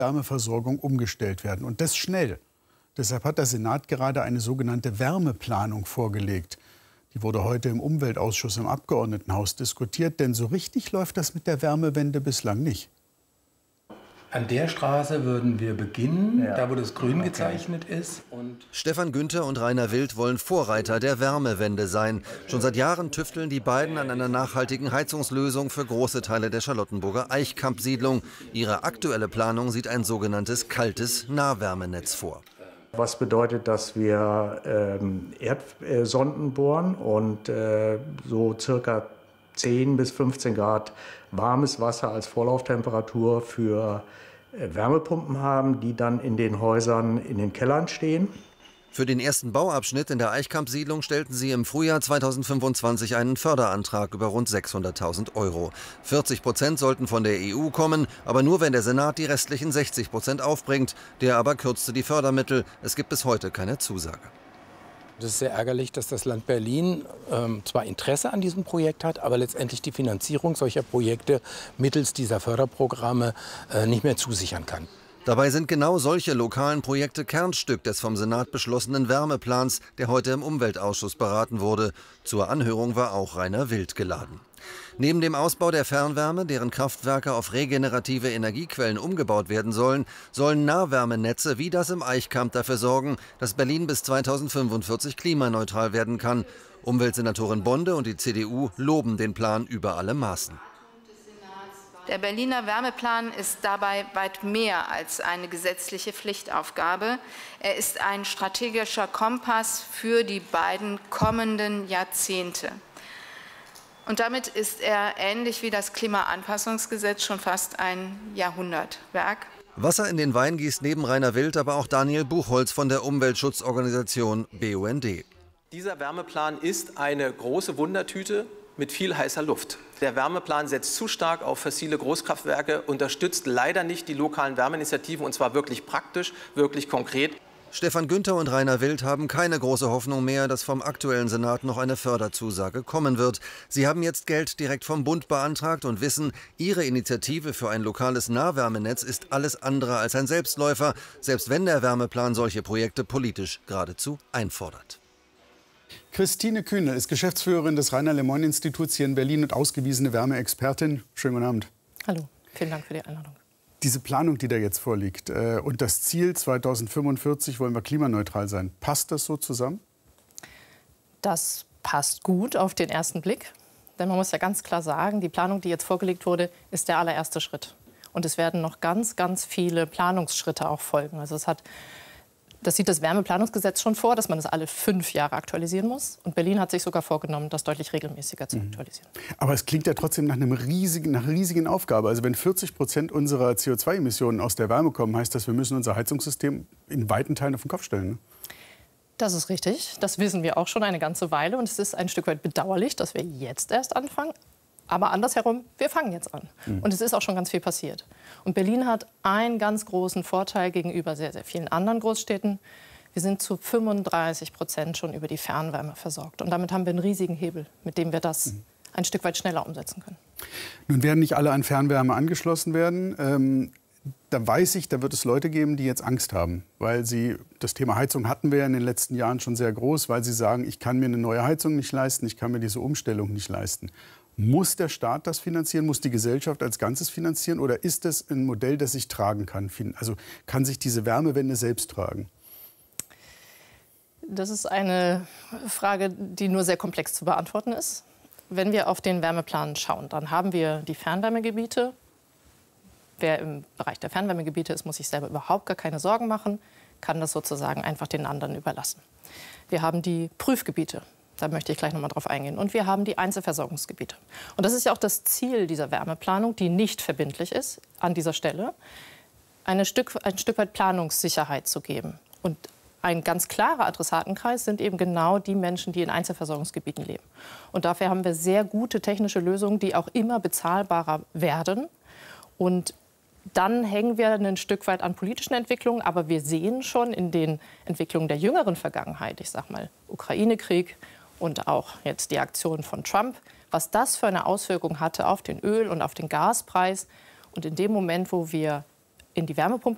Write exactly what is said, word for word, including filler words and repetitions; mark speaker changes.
Speaker 1: Wärmeversorgung umgestellt werden. Und das schnell. Deshalb hat der Senat gerade eine sogenannte Wärmeplanung vorgelegt. Die wurde heute im Umweltausschuss im Abgeordnetenhaus diskutiert. Denn so richtig läuft das mit der Wärmewende bislang nicht.
Speaker 2: An der Straße würden wir beginnen,
Speaker 3: ja.
Speaker 2: da wo das grün
Speaker 3: okay.
Speaker 2: gezeichnet ist. Und
Speaker 4: Stefan Günther und Rainer Wild wollen Vorreiter der Wärmewende sein. Schon seit Jahren tüfteln die beiden an einer nachhaltigen Heizungslösung für große Teile der Charlottenburger Eichkamp-Siedlung. Ihre aktuelle Planung sieht ein sogenanntes kaltes Nahwärmenetz vor.
Speaker 3: Was bedeutet, dass wir ähm, Erdsonden bohren und äh, so circa zehn bis fünfzehn Grad warmes Wasser als Vorlauftemperatur für Wärmepumpen haben, die dann in den Häusern in den Kellern stehen.
Speaker 4: Für den ersten Bauabschnitt in der Eichkamp-Siedlung stellten sie im Frühjahr zweitausendfünfundzwanzig einen Förderantrag über rund sechshunderttausend Euro. vierzig Prozent sollten von der E U kommen, aber nur wenn der Senat die restlichen sechzig Prozent aufbringt. Der aber kürzte die Fördermittel. Es gibt bis heute keine Zusage.
Speaker 2: es ist sehr ärgerlich, dass das Land Berlin ähm, zwar Interesse an diesem Projekt hat, aber letztendlich die Finanzierung solcher Projekte mittels dieser Förderprogramme äh, nicht mehr zusichern kann.
Speaker 4: Dabei sind genau solche lokalen Projekte Kernstück des vom Senat beschlossenen Wärmeplans, der heute im Umweltausschuss beraten wurde. Zur Anhörung war auch Rainer Wild geladen. Neben dem Ausbau der Fernwärme, deren Kraftwerke auf regenerative Energiequellen umgebaut werden sollen, sollen Nahwärmenetze wie das im Eichkamp dafür sorgen, dass Berlin bis zweitausendfünfundvierzig klimaneutral werden kann. Umweltsenatorin Bonde und die C D U loben den Plan über alle Maßen.
Speaker 5: Der Berliner Wärmeplan ist dabei weit mehr als eine gesetzliche Pflichtaufgabe. Er ist ein strategischer Kompass für die beiden kommenden Jahrzehnte. Und damit ist er, ähnlich wie das Klimaanpassungsgesetz, schon fast ein Jahrhundertwerk.
Speaker 4: Wasser in den Wein gießt neben Rainer Wild aber auch Daniel Buchholz von der Umweltschutzorganisation B U N D.
Speaker 6: Dieser Wärmeplan ist eine große Wundertüte mit viel heißer Luft. Der Wärmeplan setzt zu stark auf fossile Großkraftwerke, unterstützt leider nicht die lokalen Wärmeinitiativen, und zwar wirklich praktisch, wirklich konkret.
Speaker 4: Stefan Günther und Rainer Wild haben keine große Hoffnung mehr, dass vom aktuellen Senat noch eine Förderzusage kommen wird. Sie haben jetzt Geld direkt vom Bund beantragt und wissen, ihre Initiative für ein lokales Nahwärmenetz ist alles andere als ein Selbstläufer, selbst wenn der Wärmeplan solche Projekte politisch geradezu einfordert.
Speaker 1: Christine Kühne ist Geschäftsführerin des Rainer-Lemoyne-Instituts hier in Berlin und ausgewiesene Wärmeexpertin. Schönen guten Abend.
Speaker 7: Hallo, vielen Dank für die Einladung.
Speaker 1: Diese Planung, die da jetzt vorliegt, äh, und das Ziel zweitausendfünfundvierzig wollen wir klimaneutral sein. Passt das so zusammen?
Speaker 7: Das passt gut auf den ersten Blick. Denn man muss ja ganz klar sagen, die Planung, die jetzt vorgelegt wurde, ist der allererste Schritt. Und es werden noch ganz, ganz viele Planungsschritte auch folgen. Also es hat Das sieht das Wärmeplanungsgesetz schon vor, dass man das alle fünf Jahre aktualisieren muss. Und Berlin hat sich sogar vorgenommen, das deutlich regelmäßiger zu aktualisieren.
Speaker 1: Aber es klingt ja trotzdem nach, einem riesigen, nach einer riesigen Aufgabe. Also wenn vierzig Prozent unserer C O zwei Emissionen aus der Wärme kommen, heißt das, wir müssen unser Heizungssystem in weiten Teilen auf den Kopf stellen. Ne?
Speaker 7: Das ist richtig. Das wissen wir auch schon eine ganze Weile. Und es ist ein Stück weit bedauerlich, dass wir jetzt erst anfangen. Aber andersherum, wir fangen jetzt an. Mhm. Und es ist auch schon ganz viel passiert. Und Berlin hat einen ganz großen Vorteil gegenüber sehr, sehr vielen anderen Großstädten. Wir sind zu fünfunddreißig Prozent schon über die Fernwärme versorgt. Und damit haben wir einen riesigen Hebel, mit dem wir das mhm. ein Stück weit schneller umsetzen können.
Speaker 1: Nun werden nicht alle an Fernwärme angeschlossen werden. Ähm, da weiß ich, da wird es Leute geben, die jetzt Angst haben. Weil sie, das Thema Heizung hatten wir ja in den letzten Jahren schon sehr groß, weil sie sagen, ich kann mir eine neue Heizung nicht leisten, ich kann mir diese Umstellung nicht leisten. Muss der Staat das finanzieren? Muss die Gesellschaft als Ganzes finanzieren? Oder ist das ein Modell, das sich tragen kann? Also kann sich diese Wärmewende selbst tragen?
Speaker 7: Das ist eine Frage, die nur sehr komplex zu beantworten ist. Wenn wir auf den Wärmeplan schauen, dann haben wir die Fernwärmegebiete. Wer im Bereich der Fernwärmegebiete ist, muss sich selber überhaupt gar keine Sorgen machen, kann das sozusagen einfach den anderen überlassen. Wir haben die Prüfgebiete. Da möchte ich gleich noch mal drauf eingehen. Und wir haben die Einzelversorgungsgebiete. Und das ist ja auch das Ziel dieser Wärmeplanung, die nicht verbindlich ist an dieser Stelle, eine Stück, ein Stück weit Planungssicherheit zu geben. Und ein ganz klarer Adressatenkreis sind eben genau die Menschen, die in Einzelversorgungsgebieten leben. Und dafür haben wir sehr gute technische Lösungen, die auch immer bezahlbarer werden. Und dann hängen wir ein Stück weit an politischen Entwicklungen. Aber wir sehen schon in den Entwicklungen der jüngeren Vergangenheit, ich sag mal Ukraine-Krieg, und auch jetzt die Aktion von Trump, was das für eine Auswirkung hatte auf den Öl- und auf den Gaspreis. Und in dem Moment, wo wir in die Wärmepumpe